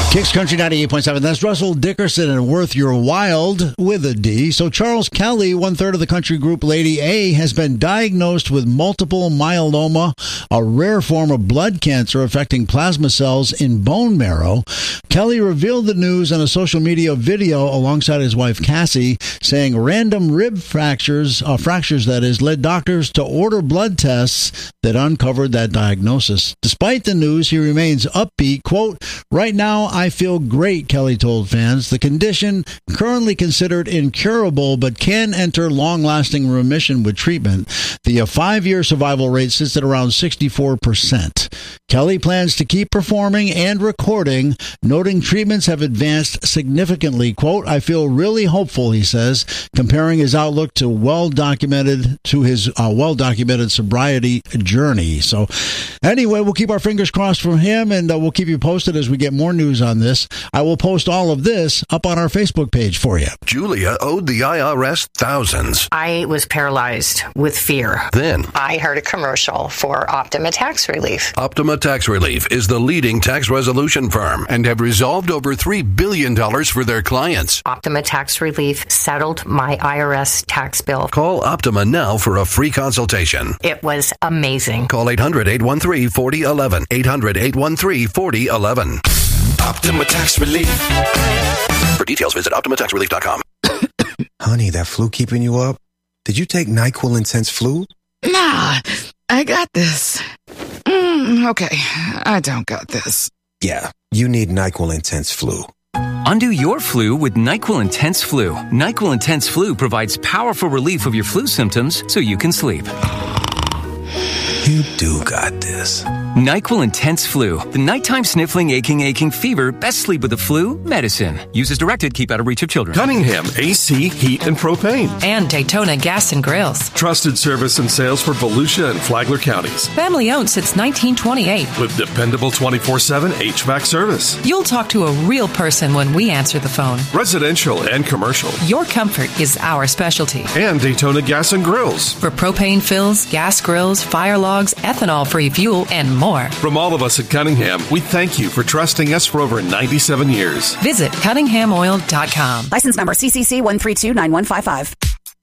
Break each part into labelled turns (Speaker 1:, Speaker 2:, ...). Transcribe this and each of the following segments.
Speaker 1: Kicks Country 98.7. That's Russell Dickerson and Worth Your Wild with a D. So Charles Kelly, one-third of the country group Lady A, has been diagnosed with multiple myeloma, a rare form of blood cancer affecting plasma cells in bone marrow. Kelly revealed the news in a social media video alongside his wife Cassie, saying random rib fractures that is, led doctors to order blood tests that uncovered that diagnosis. Despite the news, he remains upbeat. Quote, "Right now, I feel great," Kelly told fans. The condition, currently considered incurable, but can enter long-lasting remission with treatment. The 5-year survival rate sits at around 64%. Kelly plans to keep performing and recording, noting treatments have advanced significantly. Quote, "I feel really hopeful," he says, comparing his outlook to his well-documented sobriety journey. So anyway, we'll keep our fingers crossed for him, and we'll keep you posted as we get more news on this. I will post all of this up on our Facebook page for you.
Speaker 2: Julia owed the IRS thousands.
Speaker 3: I was paralyzed with fear.
Speaker 2: Then
Speaker 4: I heard a commercial for Optima Tax Relief.
Speaker 2: Optima Tax Relief is the leading tax resolution firm and have resolved over $3 billion for their clients.
Speaker 3: Optima Tax Relief settled my IRS tax bill.
Speaker 2: Call Optima now for a free consultation.
Speaker 3: It was amazing.
Speaker 2: Call 800-813-4011. 800-813-4011.
Speaker 5: Optima Tax Relief.
Speaker 2: For details, visit OptimaTaxRelief.com.
Speaker 6: Honey, that flu keeping you up? Did you take NyQuil Intense Flu?
Speaker 7: Nah, I got this. Okay, I don't got this.
Speaker 6: Yeah, you need NyQuil Intense Flu.
Speaker 8: Undo your flu with NyQuil Intense Flu. NyQuil Intense Flu provides powerful relief of your flu symptoms so you can sleep.
Speaker 6: You do got this.
Speaker 8: NyQuil Intense Flu. The nighttime sniffling, aching fever. Best sleep with the flu medicine. Use as directed. Keep out of reach of children.
Speaker 5: Cunningham AC, Heat, and Propane.
Speaker 9: And Daytona Gas and Grills.
Speaker 5: Trusted service and sales for Volusia and Flagler counties.
Speaker 9: Family owned since 1928.
Speaker 5: With dependable 24/7 HVAC service.
Speaker 9: You'll talk to a real person when we answer the phone.
Speaker 5: Residential and commercial.
Speaker 9: Your comfort is our specialty.
Speaker 5: And Daytona Gas and Grills.
Speaker 9: For propane fills, gas grills, fire logs, ethanol-free fuel, and more.
Speaker 5: From all of us at Cunningham, we thank you for trusting us for over 97 years.
Speaker 9: Visit CunninghamOil.com.
Speaker 10: License number CCC 1329155.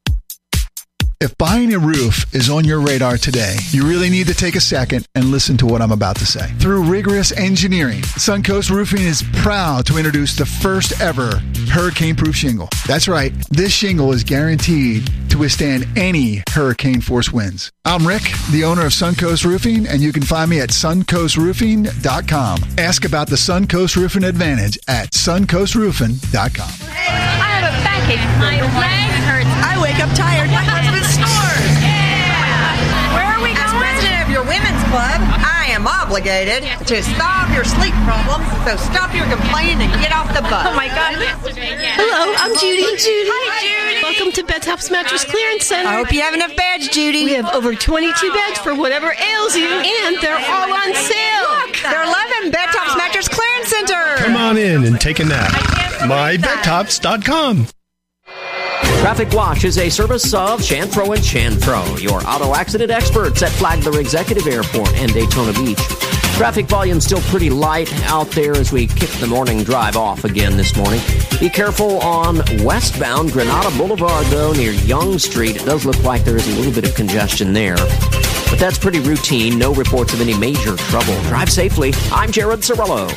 Speaker 11: If buying a roof is on your radar today, you really need to take a second and listen to what I'm about to say. Through rigorous engineering, Suncoast Roofing is proud to introduce the first ever hurricane-proof shingle. That's right, this shingle is guaranteed to withstand any hurricane-force winds. I'm Rick, the owner of Suncoast Roofing, and you can find me at suncoastroofing.com. Ask about the Suncoast Roofing Advantage at suncoastroofing.com.
Speaker 12: Hey, I have a backache. My leg hurts. I wake up tired. My husband snores. Yeah. Where are we going? As president of your women's club, I am obligated to solve your sleep problems. So stop your complaining and get off the bus. Oh my God.
Speaker 13: Hello, I'm Judy.
Speaker 12: Hi, Judy.
Speaker 13: Welcome to Bedtop's Mattress Clearance Center.
Speaker 12: I hope you have enough beds, Judy.
Speaker 13: We have over 22 beds for whatever ails you, and they're all on sale.
Speaker 12: Look, they're loving Bedtop's Mattress Clearance Center.
Speaker 14: Come on in and take a nap. MyBedTops.com.
Speaker 15: Traffic Watch is a service of Chanfro and Chanfro, your auto accident experts at Flagler Executive Airport and Daytona Beach. Traffic volume still pretty light out there as we kick the morning drive off again this morning. Be careful on westbound Granada Boulevard, though, near Young Street. It does look like there is a little bit of congestion there. But that's pretty routine. No reports of any major trouble. Drive safely. I'm Jared Cirillo.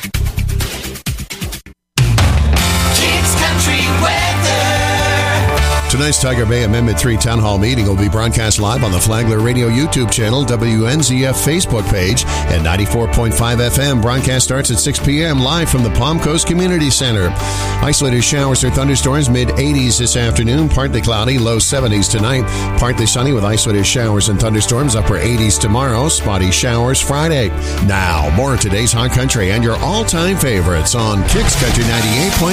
Speaker 5: Kids Country Weather.
Speaker 16: Tonight's Tiger Bay Amendment 3 Town Hall meeting will be broadcast live on the Flagler Radio YouTube channel, WNZF Facebook page, and 94.5 FM. Broadcast starts at 6 p.m. live from the Palm Coast Community Center. Isolated showers or thunderstorms, mid-80s this afternoon. Partly cloudy, low 70s tonight. Partly sunny with isolated showers and thunderstorms, upper 80s tomorrow. Spotty showers Friday. Now, more of today's Hot Country and your all-time favorites on Kicks Country 98.